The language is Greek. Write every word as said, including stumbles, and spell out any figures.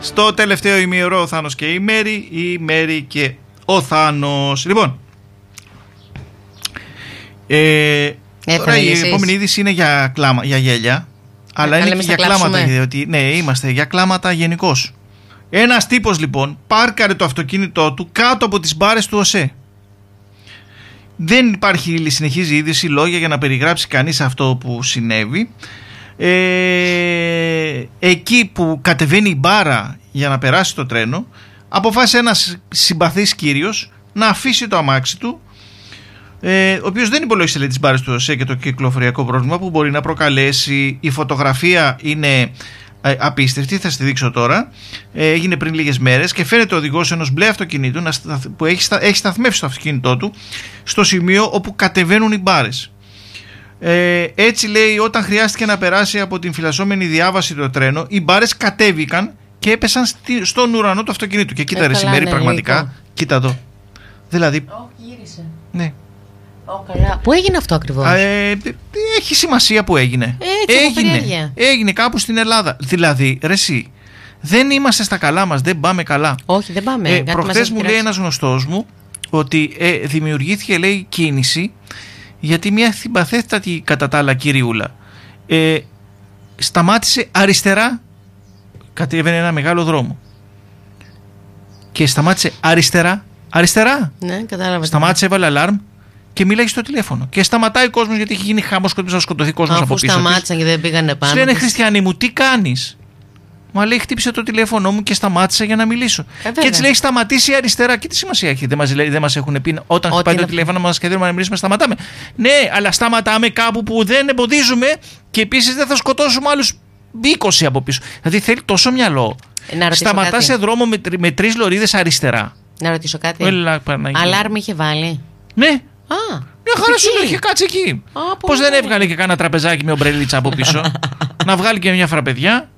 Στο τελευταίο ημίωρο ο Θάνος και η Μέρη, η Μέρη και ο Θάνος. Λοιπόν, ε, τώρα η επόμενη είδηση είναι για, κλάμα, για γέλια, αλλά είναι και για κλάματα, διότι, ναι, είμαστε για κλάματα γενικώς. Ένας τύπος λοιπόν πάρκαρε το αυτοκίνητό του κάτω από τις μπάρες του ΟΣΕ. Δεν υπάρχει, συνεχίζει η είδηση, λόγια για να περιγράψει κανείς αυτό που συνέβη. Ε, εκεί που κατεβαίνει η μπάρα για να περάσει το τρένο, αποφάσισε ένας συμπαθής κύριος να αφήσει το αμάξι του, ε, ο οποίος δεν υπολόγισε, λέει, τις μπάρες του ΟΣΕ και το κυκλοφοριακό πρόβλημα που μπορεί να προκαλέσει. Η φωτογραφία είναι ε, απίστευτη, θα στη δείξω τώρα. Ε, έγινε πριν λίγες μέρες και φαίνεται ο οδηγός ενός μπλε αυτοκινήτου να, που έχει, στα, έχει σταθμεύσει το αυτοκίνητό του στο σημείο όπου κατεβαίνουν οι μπάρες. Ε, έτσι, λέει, όταν χρειάστηκε να περάσει από την φυλασσόμενη διάβαση το τρένο, οι μπάρες κατέβηκαν και έπεσαν στη, στον ουρανό του αυτοκινήτου. Και κοίτα, ρε Σημέρη, πραγματικά, λίγο. Κοίτα εδώ. Δηλαδή. Oh, γύρισε. Ναι. Oh, καλά. Πού έγινε αυτό ακριβώς? Ε, έχει σημασία που έγινε. Έτσι, έγινε. Έγινε κάπου στην Ελλάδα. Δηλαδή, ρε εσύ, δεν είμαστε στα καλά μας, δεν πάμε καλά. Όχι, δεν πάμε. Ε, προχθές μου λέει ένας γνωστός μου ότι ε, δημιουργήθηκε, λέει, κίνηση. Γιατί μια συμπαθέστατη κατά τα άλλα κυριούλα ε, σταμάτησε αριστερά, κατέβαινε ένα μεγάλο δρόμο και σταμάτησε αριστερά, αριστερά, ναι, κατάλαβα. Σταμάτησε, έβαλε αλάρμ και μιλάει στο τηλέφωνο και σταματάει ο κόσμος, γιατί έχει γίνει χαμός, να σκοτωθεί κόσμος από πίσω. Αφού σταμάτησαν και δεν πήγανε πάνω. Σου λένε, Χριστιανή μου, τι κάνεις? Μα λέει, χτύπησε το τηλέφωνο μου και σταμάτησα για να μιλήσω. Ε, και έτσι λέει, έχει σταματήσει αριστερά. Και τι σημασία έχει? Δεν μας, δεν μας έχουν πει όταν χτυπάει το τηλέφωνο μας και θέλουμε να μιλήσουμε, σταματάμε. Ναι, αλλά σταματάμε κάπου που δεν εμποδίζουμε και επίσης δεν θα σκοτώσουμε άλλους είκοσι από πίσω. Δηλαδή θέλει τόσο μυαλό. Ε, Σταματά σε δρόμο με, με τρεις λωρίδες αριστερά. Να ρωτήσω κάτι. Έλα, αλάρμ είχε βάλει? Ναι. Α, μια χαρά σου λέει, είχε κάτσει εκεί. Πώς δεν έβγαλε και κάνα τραπεζάκι με ομπρελίτσα από πίσω? Να βγάλει και μια φραπεδιά.